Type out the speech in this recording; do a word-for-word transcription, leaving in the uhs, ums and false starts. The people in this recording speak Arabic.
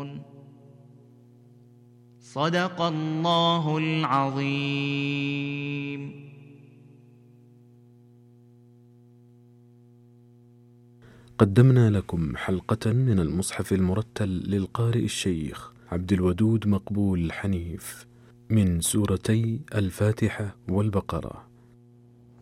صدق الله العظيم. قدمنا لكم حلقة من المصحف المرتل للقارئ الشيخ عبد الودود مقبول حنيف من سورتي الفاتحة والبقرة.